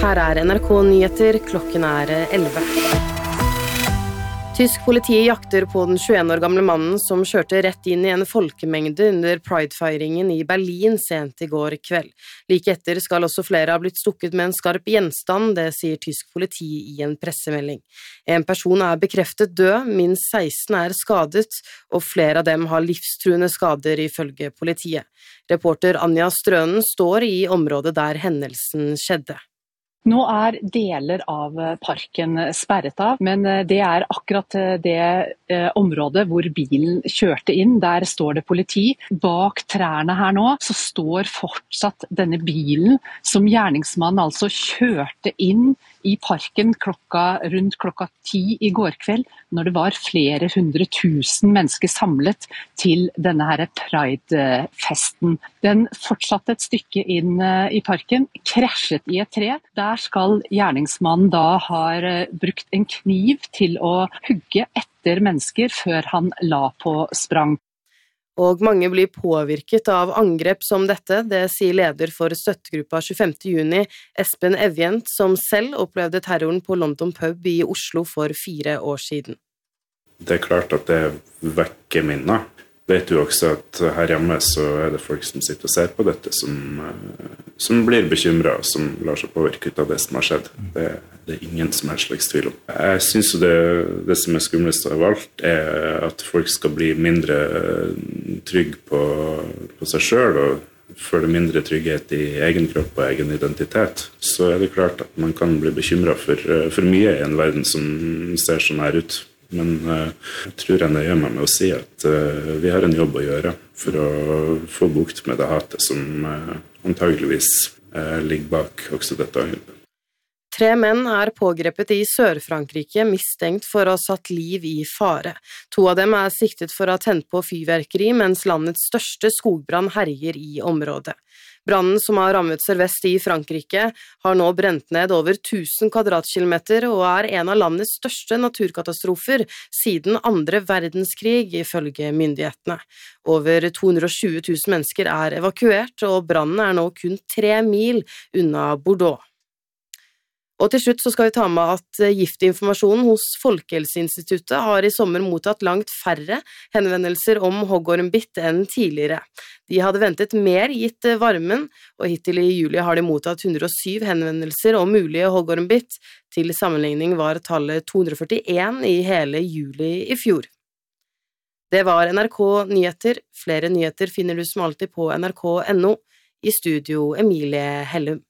Her NRK Nyheter, klokken 11. Tysk politi jakter på den 21 år gamle mannen som kjørte rett inn i en folkemengde under Pride-feiringen i Berlin sent i går kveld. Like etter skal også flere ha blitt stukket med en skarp gjenstand, det sier tysk politi i en pressemelding. En person bekreftet død, minst 16 skadet, og flere av dem har livstruende skader ifølge politiet. Reporter Anja Strønen står i området der hendelsen skjedde. Nå deler av parken sperret av, men det akkurat det området hvor bilen kjørte inn. Der står det politi. Bak trærne her nå så står fortsatt denne bilen som gjerningsmannen altså kjørte inn i parken rundt klokka 10 i går kveld, når det var flere 100 000 mennesker samlet til denne her Pride-festen. Den fortsatte et stykke inn i parken, krasjet i et tre. Der skal gjerningsmannen da ha brukt en kniv til å hugge etter mennesker før han la på sprang. Og mange blir påvirket av angrep som dette, det sier leder for støttegruppa 25. juni, Espen Evjent, som selv opplevde terroren på London Pub i Oslo for 4 år siden. Det klart at det vekker minner. Vet du også at her hjemme så det folk som sitter og ser på dette, som blir bekymret, og som lar seg påvirke ut av det som har skjedd. Det ingen som helst slags tvil om. Jeg synes jo det som skumlest av alt, at folk skal bli mindre trygg på seg selv, og føle mindre trygghet i egen kropp og egen identitet. Så det klart at man kan bli bekymret for mye i en verden som ser sånn her ut. Men jeg tror jeg nøyer meg med å si at vi har en jobb å gjøre for å få bukt med det hatet som antageligvis ligger bak også dette angrepet. 3 menn pågrepet i Sør-Frankrike mistenkt for å ha satt liv i fare. 2 av dem siktet for å ha tent på fyrverkeri, mens landets største skogbrann herjer i området. Brannen som har rammet sørvest i Frankrike har nå brent ned over 1000 kvadratkilometer og en av landets største naturkatastrofer siden 2. verdenskrig, ifølge myndighetene. Over 220 000 mennesker evakuert, og brannen nå kun 3 mil unna Bordeaux. Og til slutt så skal vi ta med at giftinformasjonen hos Folkehelseinstituttet har i sommer mottatt langt færre henvendelser om hoggormbitt enn tidligere. De hadde ventet mer gitt varmen, og hittil i juli har de mottatt 107 henvendelser om mulige hoggormbitt. Til sammenligning var tallet 241 i hele juli i fjor. Det var NRK Nyheter. Flere nyheter finner du som alltid på nrk.no. I studio Emilie Hellum.